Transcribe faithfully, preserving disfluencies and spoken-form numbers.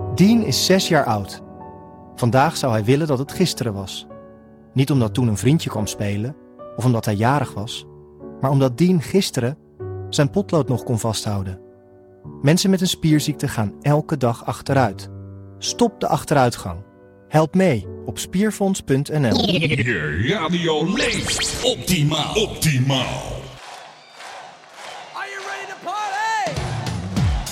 Dean is zes jaar oud. Vandaag zou hij willen dat het gisteren was. Niet omdat toen een vriendje kwam spelen of omdat hij jarig was, maar omdat Dean gisteren zijn potlood nog kon vasthouden. Mensen met een spierziekte gaan elke dag achteruit. Stop de achteruitgang. Help mee op spierfonds punt n l. Je radio leeft optimaal. Optimaal.